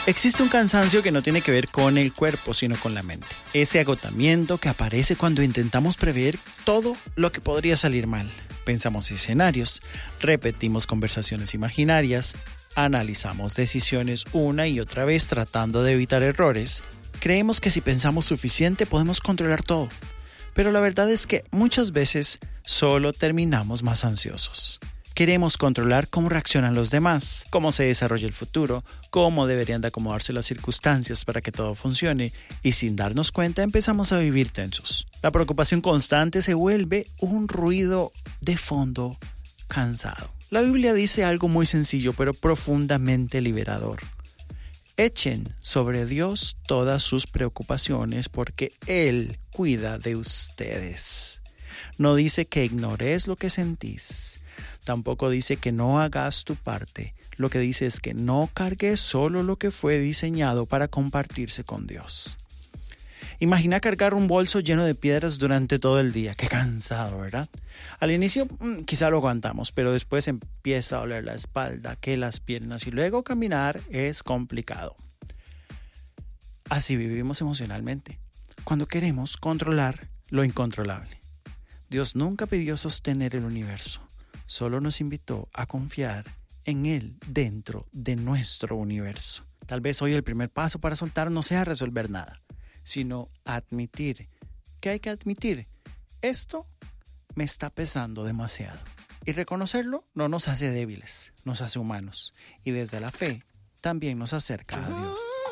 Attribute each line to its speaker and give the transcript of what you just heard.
Speaker 1: Existe un cansancio que no tiene que ver con el cuerpo, sino con la mente. Ese agotamiento que aparece cuando intentamos prever todo lo que podría salir mal. Pensamos escenarios, repetimos conversaciones imaginarias, analizamos decisiones una y otra vez tratando de evitar errores. Creemos que si pensamos suficiente podemos controlar todo. Pero la verdad es que muchas veces solo terminamos más ansiosos. Queremos controlar cómo reaccionan los demás, cómo se desarrolla el futuro, cómo deberían de acomodarse las circunstancias para que todo funcione, y sin darnos cuenta empezamos a vivir tensos. La preocupación constante se vuelve un ruido de fondo cansado. La Biblia dice algo muy sencillo pero profundamente liberador. Echen sobre Dios todas sus preocupaciones porque Él cuida de ustedes. No dice que ignores lo que sentís. Tampoco dice que no hagas tu parte. Lo que dice es que no cargues solo lo que fue diseñado para compartirse con Dios. Imagina cargar un bolso lleno de piedras durante todo el día. Qué cansado, ¿verdad? Al inicio quizá lo aguantamos, pero después empieza a doler la espalda, que las piernas y luego caminar es complicado. Así vivimos emocionalmente, cuando queremos controlar lo incontrolable. Dios nunca pidió sostener el universo. Solo nos invitó a confiar en Él dentro de nuestro universo. Tal vez hoy el primer paso para soltar no sea resolver nada, sino admitir. ¿Qué hay que admitir? Esto me está pesando demasiado. Y reconocerlo no nos hace débiles, nos hace humanos. Y desde la fe también nos acerca a Dios.